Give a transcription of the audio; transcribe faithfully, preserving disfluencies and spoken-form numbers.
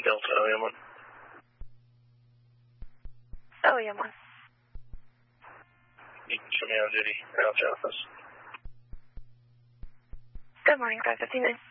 Delta O M one. O M one. You can show me on duty. Out to office. Good morning, five fifty-nine.